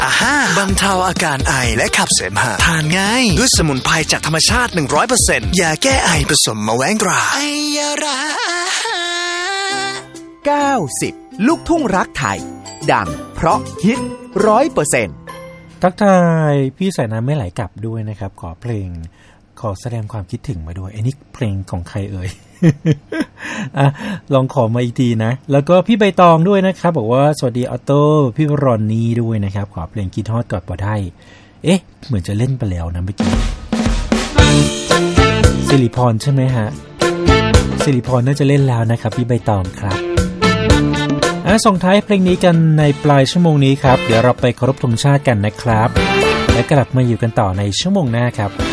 อาฮ่าบรรเทาอาการไอและขับเสมหะทานง่ายด้วยสมุนไพรจากธรรมชาติ 100% ยาแก้ไอผสมมะแว้งตราไอยารา 90ลูกทุ่งรักไทยดังเพราะฮิต 100% ทักทายพี่สายน้ำไม่ไหลกลับด้วยนะครับขอแสดงความคิดถึงมาด้วยไอ้นี่เพลงของใครเอ่ย ลองขอมาอีกทีนะแล้วก็พี่ใบตองด้วยนะครับบอกว่าสวัสดีออโต้พี่รอนนี่ด้วยนะครับขอเพลงคิดฮอดกอดบ่ได้เหมือนจะเล่นไปแล้วนะเมื่อกี้สิริพรใช่ไหมฮะสิริพรน่าจะเล่นแล้วนะครับพี่ใบตองครับส่งท้ายเพลงนี้กันในปลายชั่วโมงนี้ครับเดี๋ยวเราไปเคารพธงชาติกันนะครับและกลับมาอยู่กันต่อในชั่วโมงหน้าครับ